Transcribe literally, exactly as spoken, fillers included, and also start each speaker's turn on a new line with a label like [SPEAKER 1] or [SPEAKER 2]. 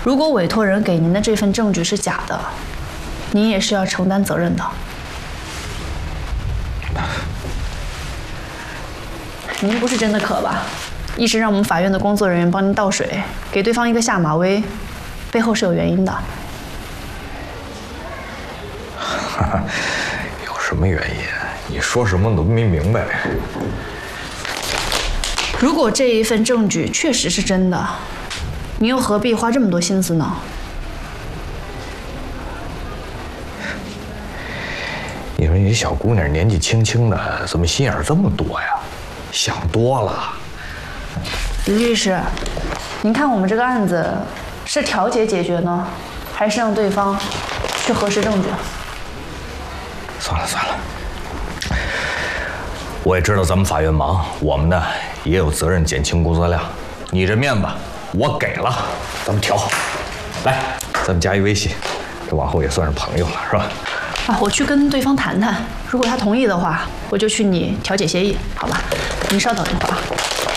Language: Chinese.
[SPEAKER 1] 如果委托人给您的这份证据是假的，您也是要承担责任的。您不是真的渴吧？一直让我们法院的工作人员帮您倒水，给对方一个下马威，背后是有原因的。
[SPEAKER 2] 有什么原因？你说什么我都没明白。
[SPEAKER 1] 如果这一份证据确实是真的，你又何必花这么多心思呢？
[SPEAKER 2] 你说你小姑娘年纪轻轻的，怎么心眼这么多呀？想多了。
[SPEAKER 1] 李律师，您看我们这个案子是调解解决呢，还是让对方去核实证据？
[SPEAKER 2] 算了算了，我也知道咱们法院忙，我们呢也有责任减轻工作量。你这面子我给了，咱们调好。来，咱们加一微信，这往后也算是朋友了，是吧？
[SPEAKER 1] 啊，我去跟对方谈谈，如果他同意的话，我就去拟调解协议，好吧？您稍等一会儿啊。